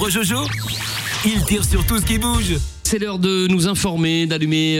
affreux Jojo, il tire sur tout ce qui bouge. C'est l'heure de nous informer, d'allumer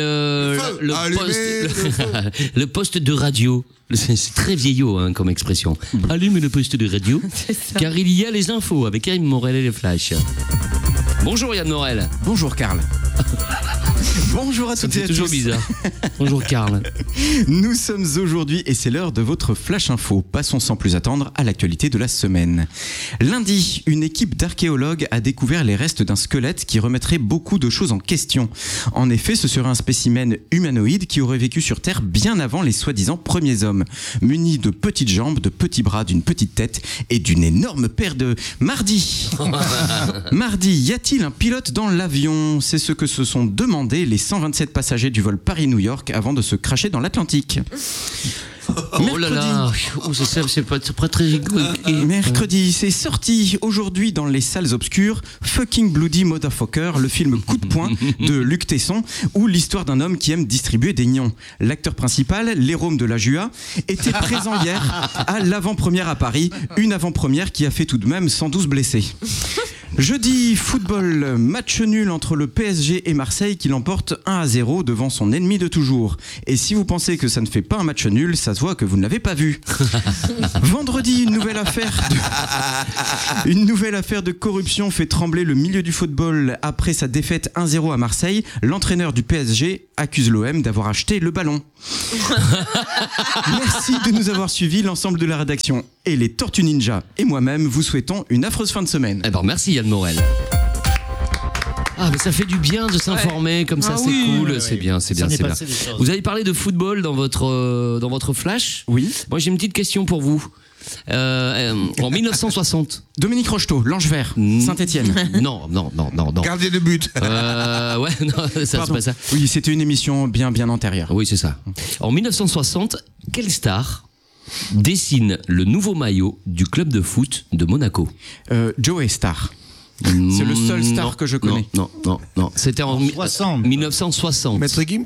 le poste de radio. C'est très vieillot comme expression. Allume le poste de radio, car il y a les infos avec Yann Morel et les flashs. Bonjour Yann Morel. Bonjour Karl. Bonjour à toutes et à tous. C'est toujours bizarre. Bonjour Karl. Nous sommes aujourd'hui et c'est l'heure de votre Flash Info. Passons sans plus attendre à l'actualité de la semaine. Lundi, une équipe d'archéologues a découvert les restes d'un squelette qui remettrait beaucoup de choses en question. En effet, ce serait un spécimen humanoïde qui aurait vécu sur Terre bien avant les soi-disant premiers hommes, muni de petites jambes, de petits bras, d'une petite tête et d'une énorme paire de... Mardi, y a-t-il un pilote dans l'avion ? C'est ce que se sont demandé les 127 passagers du vol Paris-New York avant de se cracher dans l'Atlantique. Oh là là, c'est pas très rigolo. Mercredi, c'est sorti aujourd'hui dans les salles obscures Fucking Bloody Motherfucker, le film Coup de poing de Luc Tesson, ou l'histoire d'un homme qui aime distribuer des nions. L'acteur principal, Lérôme de la Jua, était présent hier à l'avant-première à Paris, une avant-première qui a fait tout de même 112 blessés. Jeudi, football, match nul entre le PSG et Marseille qui l'emporte 1-0 devant son ennemi de toujours. Et si vous pensez que ça ne fait pas un match nul, ça se voit que vous ne l'avez pas vu. Vendredi, une nouvelle affaire de corruption fait trembler le milieu du football. Après sa défaite 1-0 à Marseille, l'entraîneur du PSG accuse l'OM d'avoir acheté le ballon. Merci de nous avoir suivis, l'ensemble de la rédaction et les Tortues Ninja et moi-même vous souhaitons une affreuse fin de semaine. Eh ben, merci Yann Morel. Ah mais ça fait du bien de s'informer comme ça, c'est cool, c'est bien. Vous avez parlé de football dans votre flash. Oui. Moi j'ai une petite question pour vous. En 1960. Dominique Rocheteau, l'Ange Vert, Saint-Étienne. Non. Gardien de but. Ouais, non, ça c'est pas ça. Oui, c'était une émission bien antérieure. Oui, c'est ça. En 1960, quelle star dessine le nouveau maillot du club de foot de Monaco? Joey Star. C'est le seul star que je connais. Non. C'était en 1960. Maître Gims.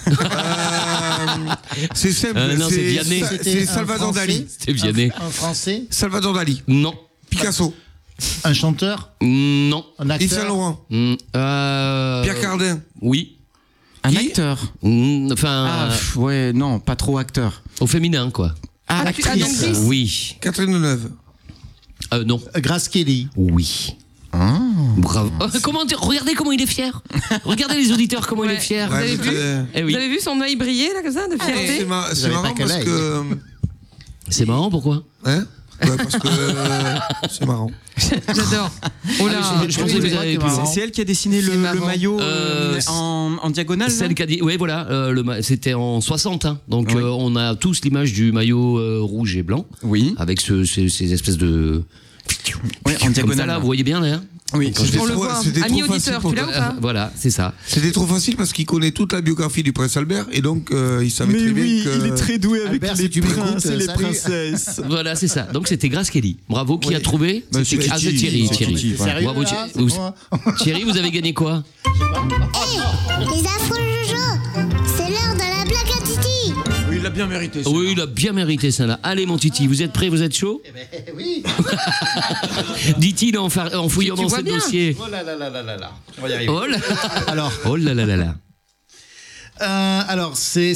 C'est simple. Non, c'est Vianney. C'est Salvador Dali. C'était Vianney. Un Français. Salvador Dali. Non. Picasso. Un chanteur. Non. Un Yves Saint acteur. Laurent. Pierre Cardin. Oui. Un acteur. Enfin. Ouais, non, pas trop acteur. Au féminin, quoi. Actrice. Oui. Catherine Deneuve. Non. Grace Kelly. Oui. Bravo. Regardez comment il est fier. Regardez les auditeurs comment il est fier. Vous avez vu Vous avez vu son œil briller là comme ça de fierté? C'est marrant parce que. C'est marrant, pourquoi? Hein? Ouais, parce que c'est marrant. J'adore. Oh là, je pensais que vous avez C'est elle qui a dessiné le maillot en diagonale. Celle qui a dit, oui voilà, c'était en 60, hein. Donc oui. on a tous l'image du maillot rouge et blanc. Oui. Avec ces espèces de. Ouais, en diagonale. Ça, là, vous voyez bien là. Oui. on le voit. Ami auditeur, tu l'as ou pas? Voilà, c'est ça. C'était trop facile parce qu'il connaît toute la biographie du prince Albert et donc il savait très bien que. il est très doué avec Albert, les si tu m'écoutes, princes et les salut. princesses. Voilà, c'est ça. Donc c'était Grace Kelly. Bravo, qui a trouvé? Bah, c'est C'est Thierry. Thierry. Sérieux, Bravo, là, Thierry. c'est moi. Thierry, vous avez gagné quoi? Les affreux Jojo, c'est l'heure de la blague à Titi. Oui, il l'a bien mérité. Oui, il a bien mérité ça là. Allez mon Titi, vous êtes prêts, vous êtes chaud? Oui. Dit-il en fouillant dans vois ses bien. dossiers. Oh là là là là là là. On va y arriver. Oh là. Alors, Oh là là là là. alors c'est.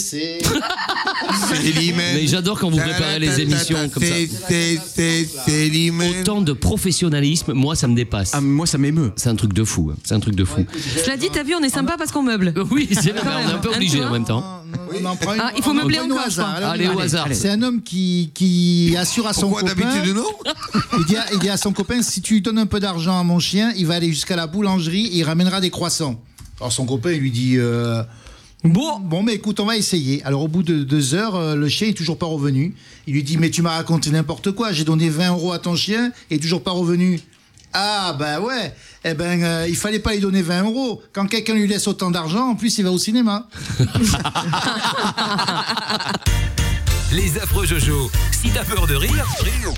Mais j'adore quand vous préparez les émissions comme ça. C'est l'hymen. Autant de professionnalisme, moi ça me dépasse. Ah, moi, ça m'émeut. C'est un truc de fou. C'est un truc de fou. Cela dit, t'as vu, on est sympa parce qu'on meuble. Oui, c'est vrai, Quand on est même, un peu hein, obligé tu en vois. même temps. On en prend une- Ah, il faut on en meubler prend une encore, au je crois. hasard. Allez, au hasard. C'est un homme qui assure à son Pourquoi copain. d'habitude non? Il dit à son copain, si tu lui donnes un peu d'argent à mon chien, il va aller jusqu'à la boulangerie et il ramènera des croissants. Alors son copain il lui dit bon mais écoute, on va essayer. Alors au bout de 2 heures, le chien est toujours pas revenu. Il lui dit mais tu m'as raconté n'importe quoi, j'ai donné 20 € à ton chien et toujours pas revenu. Ah ben ouais, eh ben il fallait pas lui donner 20 €. Quand quelqu'un lui laisse autant d'argent, en plus il va au cinéma. Les affreux Jojo, si t'as peur de rire,